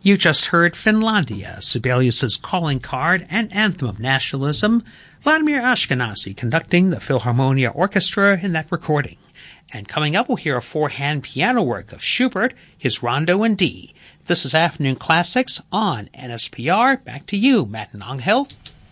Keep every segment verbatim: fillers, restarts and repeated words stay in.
You just heard Finlandia, Sibelius's calling card and anthem of nationalism, Vladimir Ashkenazy conducting the Philharmonia Orchestra in that recording. And coming up, we'll hear a four-hand piano work of Schubert, his Rondo in D. This is Afternoon Classics on N S P R. Back to you, Matt and Angel.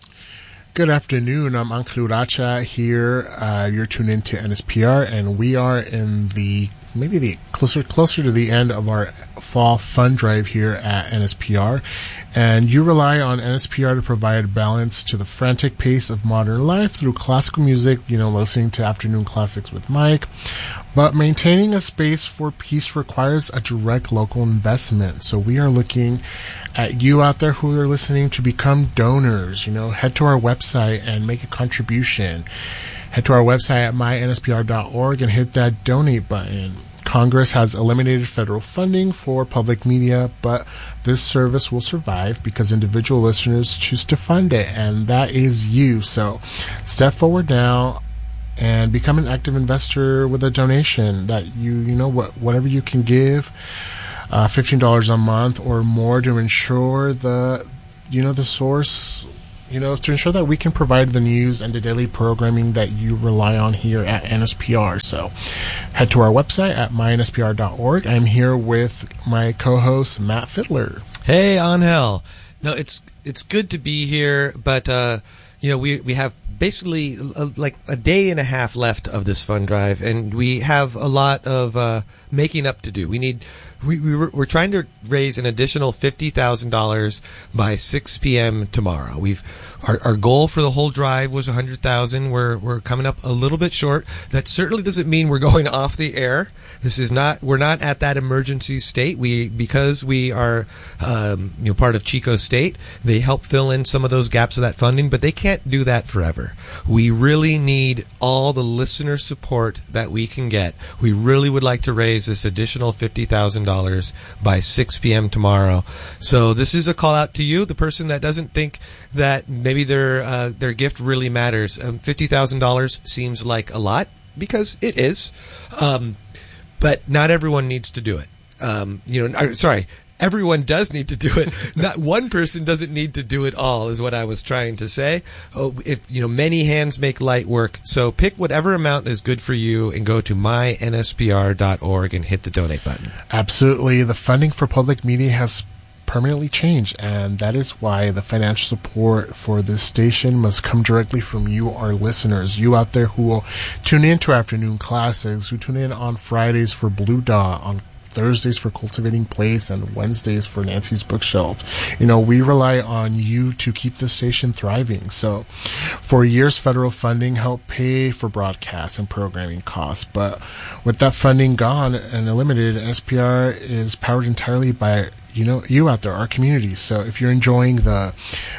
Good afternoon. I'm Angel Uracha here. Uh, you're tuned into N S P R, and we are in the maybe the closer closer to the end of our fall fund drive here at N S P R. And you rely on N S P R to provide balance to the frantic pace of modern life through classical music, you know, listening to Afternoon Classics with Mike. But maintaining a space for peace requires a direct local investment. So we are looking at you out there who are listening to become donors. You know, head to our website and make a contribution. Head to our website at my N S P R dot org and hit that donate button. Congress has eliminated federal funding for public media, but this service will survive because individual listeners choose to fund it, and that is you. So step forward now and become an active investor with a donation that you, you know, what, whatever you can give, uh, fifteen dollars a month or more to ensure the, you know, the source, you know, to ensure that we can provide the news and the daily programming that you rely on here at N S P R. So head to our website at my N S P R dot org. I'm here with my co-host, Matt Fiddler. Hey, Angel. No, it's, it's good to be here, but, uh, you know, we, we have basically a, like a day and a half left of this fund drive, and we have a lot of uh, making up to do. We need, we, we were, we're trying to raise an additional fifty thousand dollars by six p.m. tomorrow. We've our, our goal for the whole drive was one hundred thousand dollars. We're we're coming up a little bit short. That certainly doesn't mean we're going off the air. This is not, we're not at that emergency state. We, because we are, um, you know, part of Chico State, they help fill in some of those gaps of that funding, but they can't do that forever. We really need all the listener support that we can get. We really would like to raise this additional fifty thousand dollars by six p.m. tomorrow. So this is a call out to you, the person that doesn't think that maybe their, uh, their gift really matters. Um, fifty thousand dollars seems like a lot, because it is. Um, But not everyone needs to do it. Um, you know, sorry, everyone does need to do it. Not one person doesn't need to do it all, is what I was trying to say. Oh, if you know, many hands make light work. So pick whatever amount is good for you and go to my N S P R dot org and hit the donate button. Absolutely, the funding for public media has permanently changed, and that is why the financial support for this station must come directly from you, our listeners. You out there who will tune in to Afternoon Classics, who tune in on Fridays for Blue Dot, on Thursdays for Cultivating Place, and Wednesdays for Nancy's Bookshelf. You know, we rely on you to keep the station thriving. So for years, federal funding helped pay for broadcast and programming costs, but with that funding gone and eliminated, S P R is powered entirely by, you know, you out there, our community. So if you're enjoying the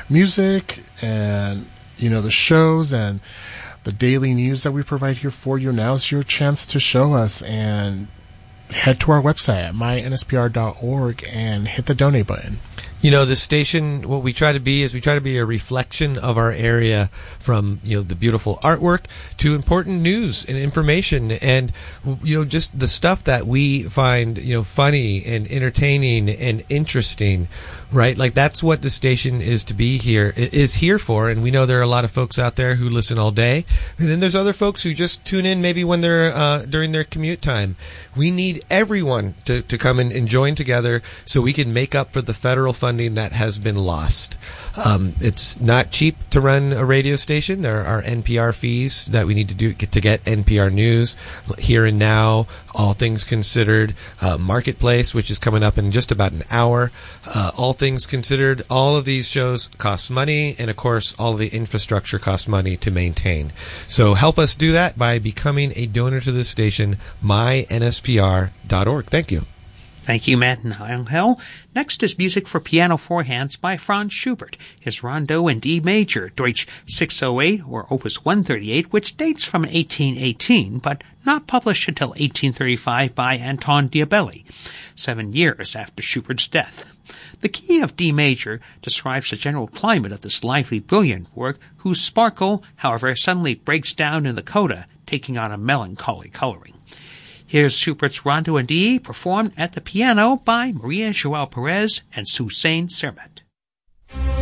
music and, you know, the shows and the daily news that we provide here for you, now's your chance to show us, and head to our website at my N S P R dot org and hit the donate button. You know, the station, what we try to be is we try to be a reflection of our area, from, you know, the beautiful artwork to important news and information, and, you know, just the stuff that we find, you know, funny and entertaining and interesting, right? Like, that's what the station is to be here, is here for. And we know there are a lot of folks out there who listen all day. And then there's other folks who just tune in maybe when they're, uh, during their commute time. We need everyone to, to come in and join together so we can make up for the federal funding that has been lost. Um, it's not cheap to run a radio station. There are N P R fees that we need to do get to get N P R News, Here and Now, All Things Considered, uh, Marketplace, which is coming up in just about an hour. Uh, All Things Considered, all of these shows cost money, and of course, all of the infrastructure costs money to maintain. So help us do that by becoming a donor to this station, my N S P R dot org. Thank you. Thank you, Matt and Angel. Next is music for piano four hands by Franz Schubert, his Rondo in D major, Deutsch six oh eight or Opus one thirty-eight, which dates from eighteen eighteen, but not published until eighteen thirty-five by Anton Diabelli, seven years after Schubert's death. The key of D major describes the general climate of this lively, brilliant work, whose sparkle, however, suddenly breaks down in the coda, taking on a melancholy coloring. Here's Schubert's Rondo in D performed at the piano by Maria Joao Perez and Suzanne Sermet.